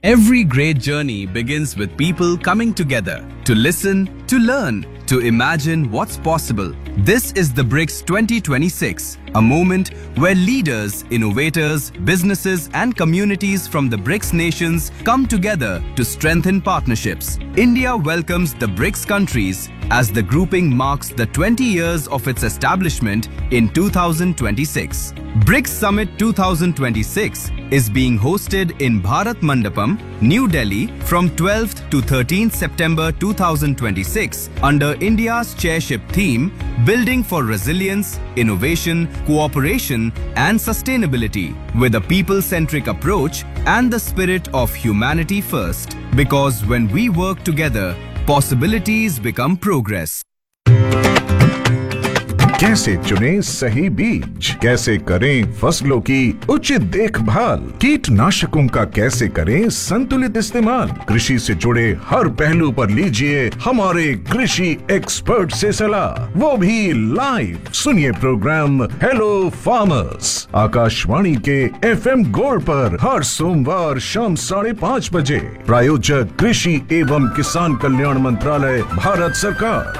Every great journey begins with people coming together to listen, to learn, to imagine what's possible. This is the BRICS 2026, a moment where leaders, innovators, businesses and communities from the BRICS nations come together to strengthen partnerships. India welcomes the BRICS countries as the grouping marks the 20 years of its establishment in 2026. BRICS Summit 2026 is being hosted in Bharat Mandapam, New Delhi from 12th to 13th September 2026 under India's chairship theme Building for Resilience, Innovation, Cooperation and Sustainability with a people-centric approach and the spirit of humanity first. Because when we work together, possibilities become progress. कैसे चुनें सही बीज, कैसे करें फसलों की उचित देखभाल, कीटनाशकों का कैसे करें संतुलित इस्तेमाल, कृषि से जुड़े हर पहलू पर लीजिए हमारे कृषि एक्सपर्ट से सलाह, वो भी लाइव। सुनिए प्रोग्राम हेलो फार्मर्स आकाशवाणी के FM गोल्ड पर हर सोमवार शाम 5:30 बजे। प्रायोजक कृषि एवं किसान कल्याण मंत्रालय, भारत सरकार।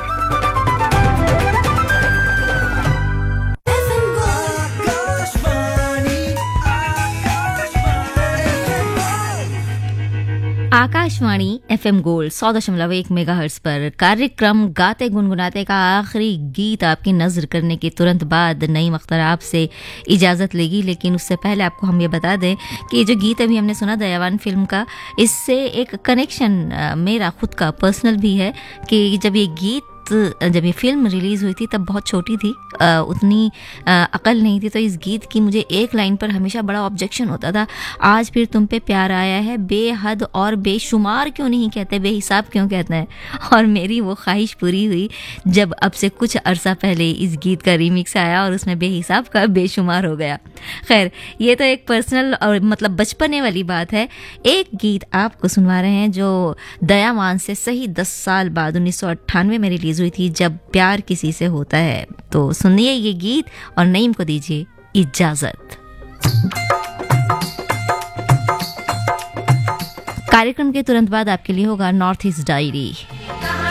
आकाशवाणी FM गोल्ड 100.1 मेगाहर्ट्ज पर कार्यक्रम गाते गुनगुनाते का आखिरी गीत आपकी नजर करने के तुरंत बाद नईम अख्तर आपसे इजाज़त लेगी। लेकिन उससे पहले आपको हम ये बता दें कि ये जो गीत अभी हमने सुना दयावान फिल्म का, इससे एक कनेक्शन मेरा खुद का पर्सनल भी है कि जब ये फिल्म रिलीज़ हुई थी तब बहुत छोटी थी, उतनी अकल नहीं थी, तो इस गीत की मुझे एक लाइन पर हमेशा बड़ा ऑब्जेक्शन होता था। आज फिर तुम पे प्यार आया है, बेहद और बेशुमार क्यों नहीं कहते, बेहिसाब क्यों कहते हैं। और मेरी वो ख्वाहिश पूरी हुई जब अब से कुछ अरसा पहले इस गीत का रीमिक्स आया और उसमें बेहिसाब का बेशुमार हो गया। खैर, ये तो एक पर्सनल और मतलब बचपने वाली बात है। एक गीत आपको सुनवा रहे हैं जो दयावान से सही 10 साल बाद 1998 में रिलीज हुई थी, जब प्यार किसी से होता है। तो सुनिए ये गीत और नईम को दीजिए इजाजत। कार्यक्रम के तुरंत बाद आपके लिए होगा नॉर्थ ईस्ट डायरी।